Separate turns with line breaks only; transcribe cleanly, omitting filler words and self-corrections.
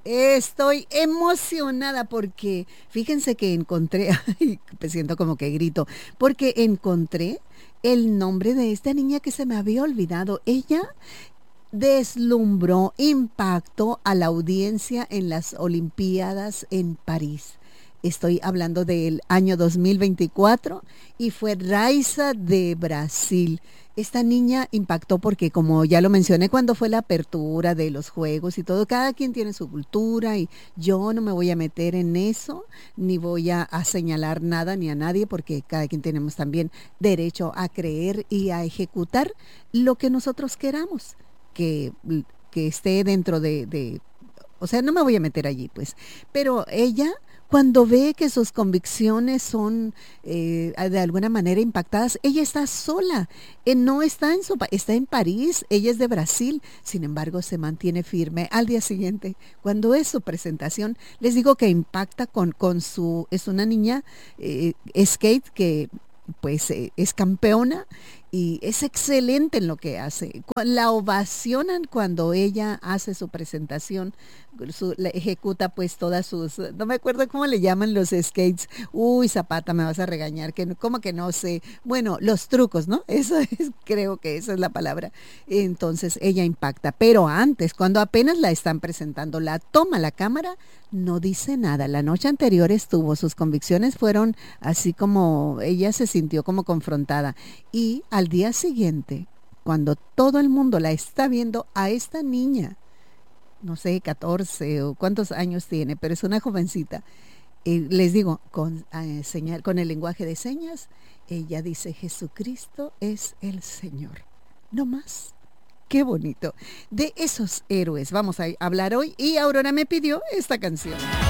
Estoy emocionada porque fíjense que encontré, ay, me siento como que grito, porque encontré el nombre de esta niña que se me había olvidado. Ella deslumbró, impactó a la audiencia en las Olimpiadas en París. Estoy hablando del año 2024 y fue Raiza de Brasil. Esta niña impactó porque, como ya lo mencioné, cuando fue la apertura de los juegos y todo, cada quien tiene su cultura y yo no me voy a meter en eso, ni voy a señalar nada ni a nadie, porque cada quien tenemos también derecho a creer y a ejecutar lo que nosotros queramos que, que esté dentro o sea, no me voy a meter allí, pues, pero ella, cuando ve que sus convicciones son de alguna manera impactadas, ella está sola, no está está en París, ella es de Brasil, sin embargo se mantiene firme. Al día siguiente, cuando es su presentación, les digo que impacta es una niña skate que pues es campeona y es excelente en lo que hace. La ovacionan cuando ella hace su presentación, la ejecuta pues todas no me acuerdo cómo le llaman los skates. Uy, Zapata, me vas a regañar, como que no sé. Bueno, los trucos, ¿no? Creo que esa es la palabra. Entonces ella impacta, pero antes, cuando apenas la están presentando, la toma la cámara, no dice nada. La noche anterior sus convicciones fueron así como ella se sintió como confrontada. Y al día siguiente, cuando todo el mundo la está viendo a esta niña, no sé, 14 o cuántos años tiene, pero es una jovencita, les digo, con el lenguaje de señas, ella dice, Jesucristo es el Señor. No más. Qué bonito. De esos héroes vamos a hablar hoy y Aurora me pidió esta canción.